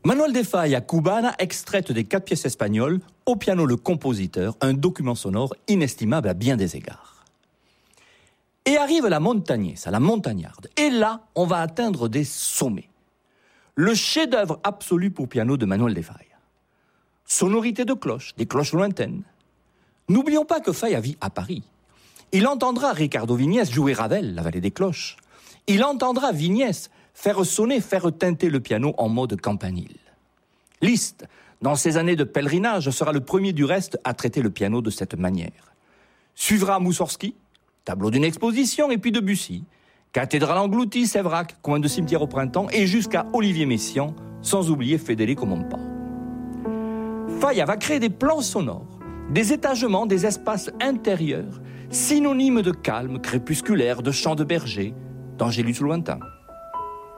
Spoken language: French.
Manuel de Falla, Cubana, extraite des 4 pièces espagnoles, au piano le compositeur, un document sonore inestimable à bien des égards. Et arrive la montagnesa, la montagnarde. Et là, on va atteindre des sommets. Le chef-d'œuvre absolu pour piano de Manuel de Falla. Sonorité de cloches, des cloches lointaines. N'oublions pas que Falla vit à Paris. Il entendra Ricardo Vignès jouer Ravel, la vallée des cloches. Il entendra Vignès faire sonner, faire tinter le piano en mode campanile. Liszt, dans ses années de pèlerinage, sera le premier du reste à traiter le piano de cette manière. Suivra Moussorgsky, tableau d'une exposition, et puis Debussy, cathédrale engloutie, Séverac, coin de cimetière au printemps, et jusqu'à Olivier Messiaen, sans oublier Federico Mompa. Falla va créer des plans sonores, des étagements, des espaces intérieurs, synonymes de calme crépusculaire, de chants de berger, d'angélus lointains.